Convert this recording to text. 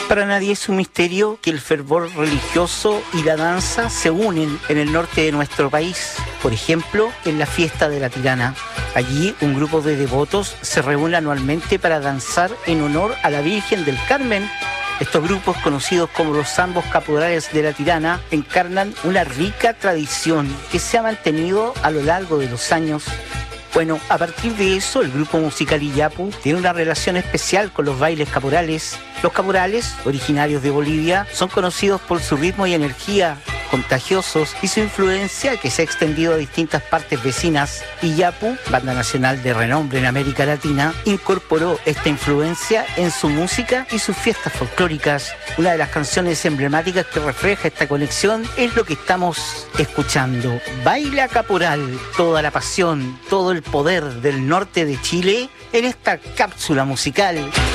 Para nadie es un misterio que el fervor religioso y la danza se unen en el norte de nuestro país. Por ejemplo, en la fiesta de la Tirana. Allí un grupo de devotos se reúne anualmente para danzar en honor a la Virgen del Carmen. Estos grupos, conocidos como los zambos caporales de la Tirana, encarnan una rica tradición que se ha mantenido a lo largo de los años. Bueno, a partir de eso, el grupo musical Iyapu tiene una relación especial con los bailes caporales. Los caporales, originarios de Bolivia, son conocidos por su ritmo y energía contagiosos y su influencia que se ha extendido a distintas partes vecinas. Iyapu, banda nacional de renombre en América Latina, incorporó esta influencia en su música y sus fiestas folclóricas. Una de las canciones emblemáticas que refleja esta conexión es lo que estamos escuchando. Baila Caporal, toda la pasión, todo el poder del norte de Chile en esta cápsula musical.